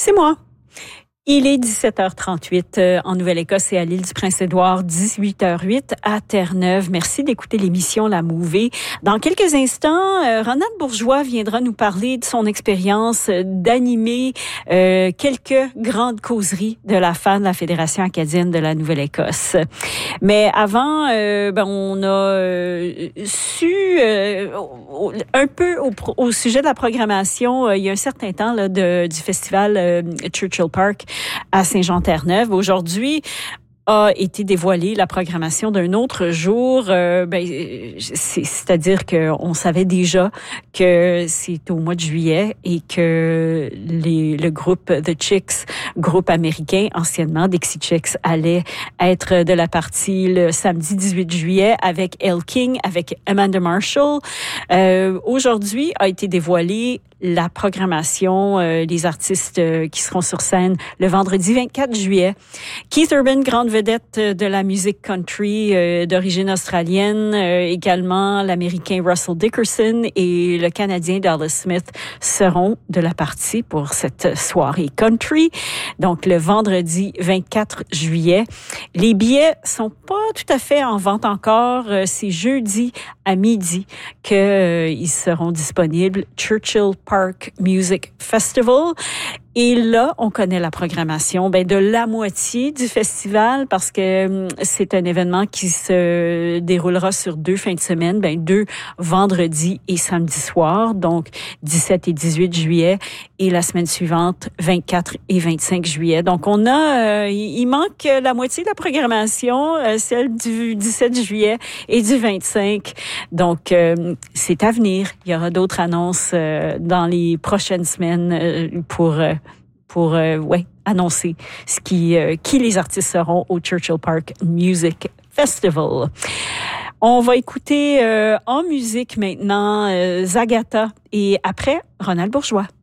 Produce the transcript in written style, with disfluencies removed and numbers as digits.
C'est moi. Il est 17h38 en Nouvelle-Écosse et à l'île du Prince-Édouard, 18h08 à Terre-Neuve. Merci d'écouter l'émission La Mouvée. Dans quelques instants, Ronald Bourgeois viendra nous parler de son expérience d'animer quelques grandes causeries de la FAN, la Fédération acadienne de la Nouvelle-Écosse. Mais avant, on a su un peu au sujet de la programmation, il y a un certain temps là, du festival Churchill Park à Saint-Jean-Terre-Neuve. Aujourd'hui a été dévoilée la programmation d'un autre jour. C'est-à-dire qu'on savait déjà que c'est au mois de juillet et que le groupe The Chicks, groupe américain, anciennement Dixie Chicks, allait être de la partie le samedi 18 juillet avec Elle King, avec Amanda Marshall. Aujourd'hui a été dévoilée la programmation des artistes qui seront sur scène le vendredi 24 juillet. Keith Urban, grande vedette de la musique country d'origine australienne, également l'Américain Russell Dickerson et le Canadien Dallas Smith seront de la partie pour cette soirée country. Donc, le vendredi 24 juillet. Les billets sont pas tout à fait en vente encore. C'est jeudi à midi qu'ils seront disponibles. Churchill Park Music Festival. Et là, on connaît la programmation de la moitié du festival parce que c'est un événement qui se déroulera sur 2 fins de semaine, 2 vendredis et samedi soir, donc 17 et 18 juillet et la semaine suivante, 24 et 25 juillet. Donc, on a, il manque la moitié de la programmation, celle du 17 juillet et du 25. Donc, c'est à venir. Il y aura d'autres annonces dans les prochaines semaines pour annoncer qui les artistes seront au Churchill Park Music Festival. On va écouter en musique maintenant Zagata et après Ronald Bourgeois.